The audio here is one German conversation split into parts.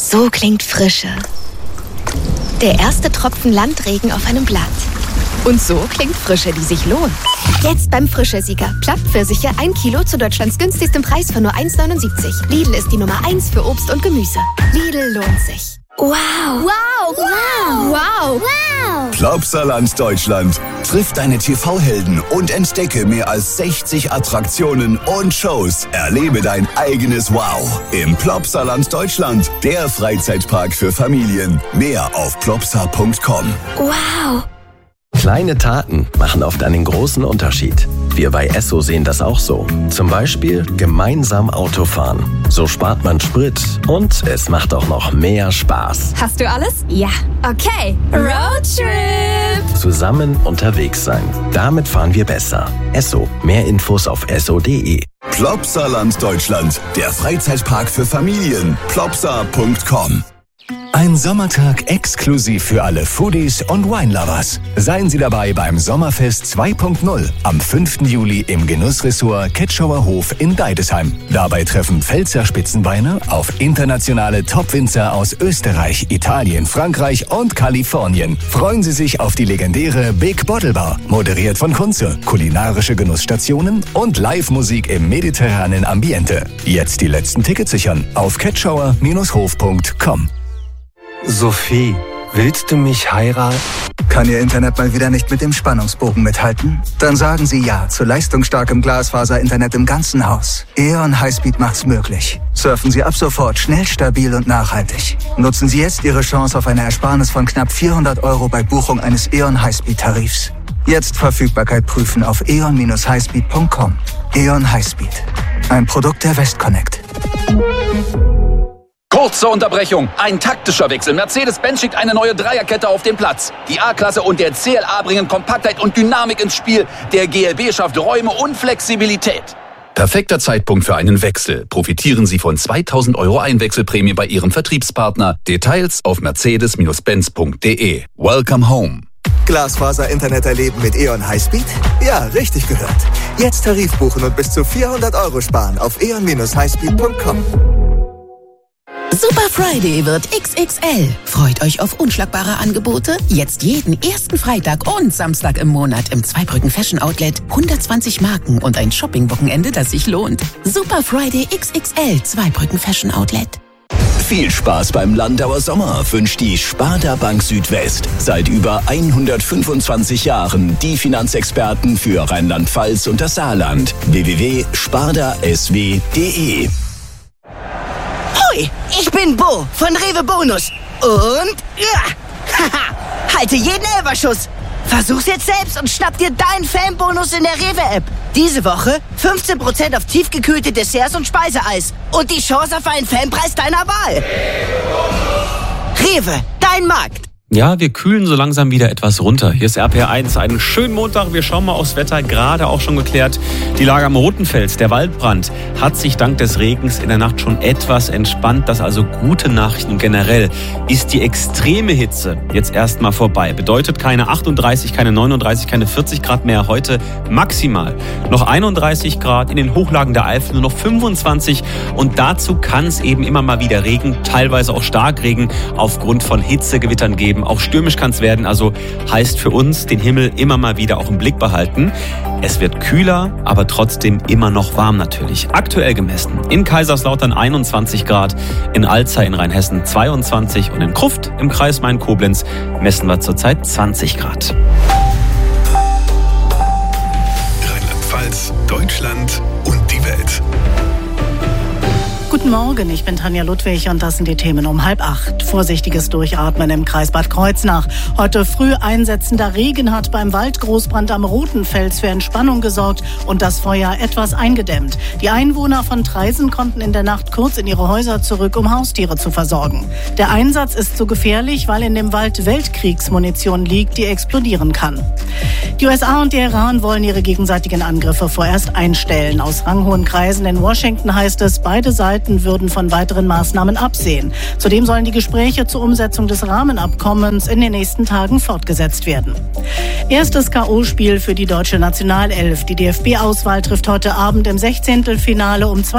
So klingt Frische. Der erste Tropfen Landregen auf einem Blatt. Und so klingt Frische, die sich lohnt. Jetzt beim Frische-Sieger. Plattpfirsiche 1 Kilo zu Deutschlands günstigstem Preis von nur 1,79. Lidl ist die Nummer 1 für Obst und Gemüse. Lidl lohnt sich. Wow. Wow. Wow. Wow. Wow. Plopsaland Deutschland. Triff deine TV-Helden und entdecke mehr als 60 Attraktionen und Shows. Erlebe dein eigenes Wow im Plopsaland Deutschland. Der Freizeitpark für Familien. Mehr auf plopsa.com. Wow. Kleine Taten machen oft einen großen Unterschied. Wir bei Esso sehen das auch so. Zum Beispiel gemeinsam Autofahren. So spart man Sprit und es macht auch noch mehr Spaß. Hast du alles? Ja. Okay. Roadtrip! Zusammen unterwegs sein. Damit fahren wir besser. Esso. Mehr Infos auf esso.de. Plopsaland Deutschland. Der Freizeitpark für Familien. plopsa.com. Ein Sommertag exklusiv für alle Foodies und Wine-Lovers. Seien Sie dabei beim Sommerfest 2.0 am 5. Juli im Genussressort Ketschauer Hof in Deidesheim. Dabei treffen Pfälzer Spitzenweine auf internationale Top-Winzer aus Österreich, Italien, Frankreich und Kalifornien. Freuen Sie sich auf die legendäre Big Bottle Bar, moderiert von Kunze, kulinarische Genussstationen und Live-Musik im mediterranen Ambiente. Jetzt die letzten Tickets sichern auf ketschauer-hof.com. Sophie, willst du mich heiraten? Kann Ihr Internet mal wieder nicht mit dem Spannungsbogen mithalten? Dann sagen Sie ja zu leistungsstarkem Glasfaser-Internet im ganzen Haus. E.ON Highspeed macht's möglich. Surfen Sie ab sofort schnell, stabil und nachhaltig. Nutzen Sie jetzt Ihre Chance auf eine Ersparnis von knapp 400 € bei Buchung eines E.ON Highspeed-Tarifs. Jetzt Verfügbarkeit prüfen auf eon-highspeed.com. E.ON Highspeed. Ein Produkt der Westconnect. Kurze Unterbrechung. Ein taktischer Wechsel. Mercedes-Benz schickt eine neue Dreierkette auf den Platz. Die A-Klasse und der CLA bringen Kompaktheit und Dynamik ins Spiel. Der GLB schafft Räume und Flexibilität. Perfekter Zeitpunkt für einen Wechsel. Profitieren Sie von 2.000 € Einwechselprämie bei Ihrem Vertriebspartner. Details auf mercedes-benz.de. Welcome home. Glasfaser-Internet erleben mit E.ON Highspeed? Ja, richtig gehört. Jetzt Tarif buchen und bis zu 400 € sparen auf eon-highspeed.com. Super Friday wird XXL. Freut euch auf unschlagbare Angebote. Jetzt jeden ersten Freitag und Samstag im Monat im Zweibrücken Fashion Outlet. 120 Marken und ein Shopping-Wochenende, das sich lohnt. Super Friday XXL, Zweibrücken Fashion Outlet. Viel Spaß beim Landauer Sommer wünscht die Sparda Bank Südwest. Seit über 125 Jahren die Finanzexperten für Rheinland-Pfalz und das Saarland. www.spardasw.de. Hoi, ich bin Bo von Rewe Bonus. Und halte jeden Elferschuss. Versuch's jetzt selbst und schnapp dir deinen Fanbonus in der Rewe-App. Diese Woche 15% auf tiefgekühlte Desserts und Speiseeis. Und die Chance auf einen Fanpreis deiner Wahl. Rewe, dein Markt. Ja, wir kühlen so langsam wieder etwas runter. Hier ist RPR1, einen schönen Montag. Wir schauen mal aufs Wetter, gerade auch schon geklärt. Die Lage am Rotenfels, der Waldbrand, hat sich dank des Regens in der Nacht schon etwas entspannt. Das also gute Nachrichten. Generell ist die extreme Hitze jetzt erstmal vorbei. Bedeutet keine 38, keine 39, keine 40 Grad mehr. Heute maximal noch 31 Grad, in den Hochlagen der Eifel nur noch 25. Und dazu kann es eben immer mal wieder Regen, teilweise auch Starkregen aufgrund von Hitzegewittern geben. Auch stürmisch kann es werden, also heißt für uns, den Himmel immer mal wieder auch im Blick behalten. Es wird kühler, aber trotzdem immer noch warm natürlich. Aktuell gemessen in Kaiserslautern 21 Grad, in Alzey in Rheinhessen 22 und in Krufft im Kreis Main-Koblenz messen wir zurzeit 20 Grad. Rheinland-Pfalz, Deutschland und die Welt. Guten Morgen, ich bin Tanja Ludwig und das sind die Themen um 7:30. Vorsichtiges Durchatmen im Kreis Bad Kreuznach. Heute früh einsetzender Regen hat beim Waldgroßbrand am Rotenfels für Entspannung gesorgt und das Feuer etwas eingedämmt. Die Einwohner von Traisen konnten in der Nacht kurz in ihre Häuser zurück, um Haustiere zu versorgen. Der Einsatz ist so gefährlich, weil in dem Wald Weltkriegsmunition liegt, die explodieren kann. Die USA und der Iran wollen ihre gegenseitigen Angriffe vorerst einstellen. Aus ranghohen Kreisen in Washington heißt es, beide Seiten Seiten würden von weiteren Maßnahmen absehen. Zudem sollen die Gespräche zur Umsetzung des Rahmenabkommens in den nächsten Tagen fortgesetzt werden. Erstes K.O.-Spiel für die deutsche Nationalelf. Die DFB-Auswahl trifft heute Abend im 16. Finale um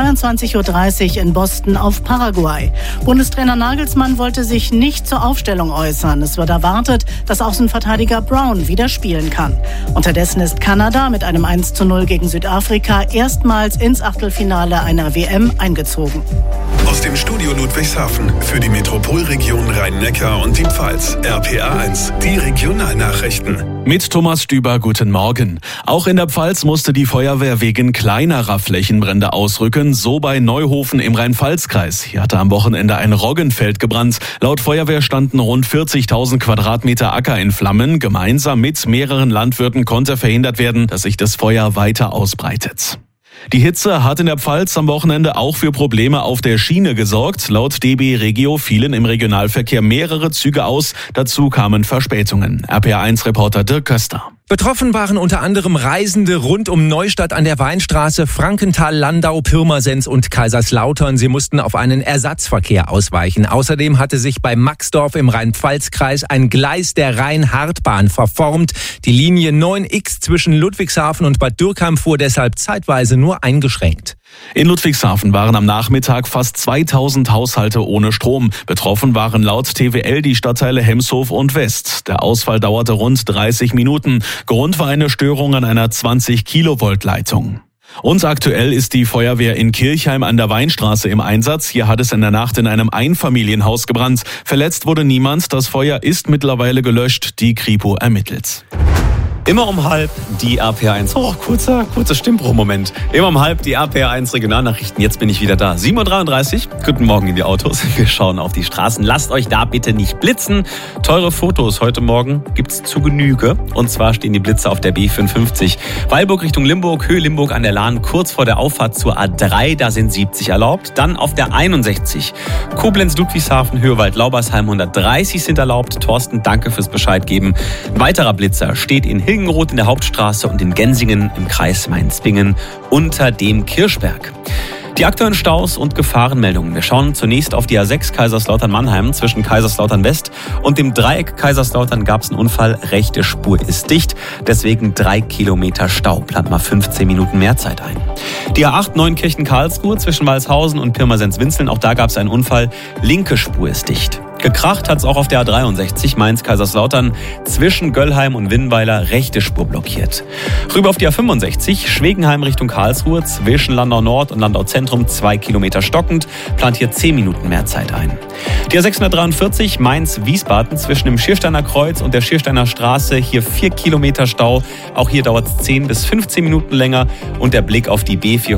22:30 Uhr in Boston auf Paraguay. Bundestrainer Nagelsmann wollte sich nicht zur Aufstellung äußern. Es wird erwartet, dass Außenverteidiger Brown wieder spielen kann. Unterdessen ist Kanada mit einem 1:0 gegen Südafrika erstmals ins Achtelfinale einer WM eingezogen. Aus dem Studio Ludwigshafen für die Metropolregion Rhein-Neckar und die Pfalz. RPA1, die Regionalnachrichten. Mit Thomas Stüber, guten Morgen. Auch in der Pfalz musste die Feuerwehr wegen kleinerer Flächenbrände ausrücken, so bei Neuhofen im Rhein-Pfalz-Kreis. Hier hatte am Wochenende ein Roggenfeld gebrannt. Laut Feuerwehr standen rund 40.000 Quadratmeter Acker in Flammen. Gemeinsam mit mehreren Landwirten konnte verhindert werden, dass sich das Feuer weiter ausbreitet. Die Hitze hat in der Pfalz am Wochenende auch für Probleme auf der Schiene gesorgt. Laut DB Regio fielen im Regionalverkehr mehrere Züge aus. Dazu kamen Verspätungen. RPA1-Reporter Dirk Köster. Betroffen waren unter anderem Reisende rund um Neustadt an der Weinstraße, Frankenthal, Landau, Pirmasens und Kaiserslautern. Sie mussten auf einen Ersatzverkehr ausweichen. Außerdem hatte sich bei Maxdorf im Rhein-Pfalz-Kreis ein Gleis der Rhein-Hart-Bahn verformt. Die Linie 9X zwischen Ludwigshafen und Bad Dürkheim fuhr deshalb zeitweise nur eingeschränkt. In Ludwigshafen waren am Nachmittag fast 2000 Haushalte ohne Strom. Betroffen waren laut TWL die Stadtteile Hemshof und West. Der Ausfall dauerte rund 30 Minuten. Grund war eine Störung an einer 20-Kilovolt-Leitung. Und aktuell ist die Feuerwehr in Kirchheim an der Weinstraße im Einsatz. Hier hat es in der Nacht in einem Einfamilienhaus gebrannt. Verletzt wurde niemand. Das Feuer ist mittlerweile gelöscht. Die Kripo ermittelt. Immer um halb die RPA1. Oh, kurzer Stimmbruchmoment. Immer um halb die RPA1 Regionalnachrichten. Jetzt bin ich wieder da. 7:33 Uhr. Guten Morgen in die Autos. Wir schauen auf die Straßen. Lasst euch da bitte nicht blitzen. Teure Fotos heute Morgen gibt's zu Genüge. Und zwar stehen die Blitze auf der B55. Weilburg Richtung Limburg, Höhe Limburg an der Lahn, kurz vor der Auffahrt zur A3. Da sind 70 erlaubt. Dann auf der 61. Koblenz-Ludwigshafen, Höhe Wald-Laubersheim 130 sind erlaubt. Thorsten, danke fürs Bescheid geben. Ein weiterer Blitzer steht in Hilgenroth in der Hauptstraße und in Gensingen im Kreis Mainz-Bingen unter dem Kirchberg. Die aktuellen Staus und Gefahrenmeldungen. Wir schauen zunächst auf die A6 Kaiserslautern-Mannheim. Zwischen Kaiserslautern West und dem Dreieck Kaiserslautern gab es einen Unfall. Rechte Spur ist dicht. Deswegen 3 Kilometer Stau. Plant mal 15 Minuten mehr Zeit ein. Die A8 Neunkirchen-Karlsruhe zwischen Walshausen und Pirmasens-Winzeln. Auch da gab es einen Unfall. Linke Spur ist dicht. Gekracht hat es auch auf der A63 Mainz-Kaiserslautern zwischen Göllheim und Winnweiler, rechte Spur blockiert. Rüber auf die A65 Schwegenheim Richtung Karlsruhe zwischen Landau Nord und Landau Zentrum 2 Kilometer stockend, plant hier 10 Minuten mehr Zeit ein. Die A643 Mainz-Wiesbaden zwischen dem Schiersteiner Kreuz und der Schiersteiner Straße, hier 4 Kilometer Stau. Auch hier dauert es 10 bis 15 Minuten länger. Und der Blick auf die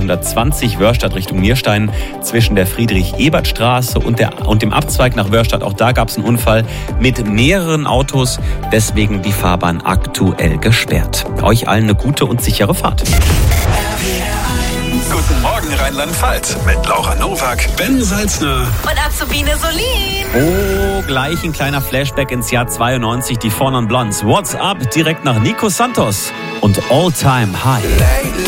B420 Wörstadt Richtung Nierstein zwischen der Friedrich-Ebert-Straße und dem Abzweig nach Wörstadt. Auch da gab es einen Unfall mit mehreren Autos, deswegen die Fahrbahn aktuell gesperrt. Euch allen eine gute und sichere Fahrt. Guten Morgen Rheinland-Pfalz mit Laura Nowak, Ben Salzner und Azubine Solin. Oh, gleich ein kleiner Flashback ins Jahr 92, die Four Non Blondes. What's Up? Direkt nach Nico Santos und All Time High.